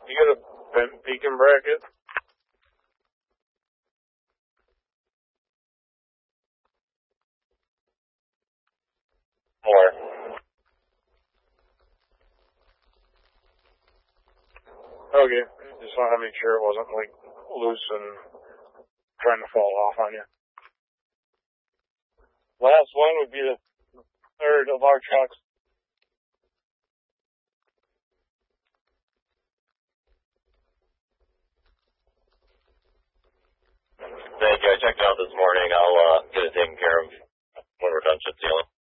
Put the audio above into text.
You got a bent beacon bracket? More. Okay. Just want to make sure it wasn't like loose and trying to fall off on you. Last one would be the third of our trucks. Thank you. I checked it out this morning. I'll get it taken care of when we're done chip sealing.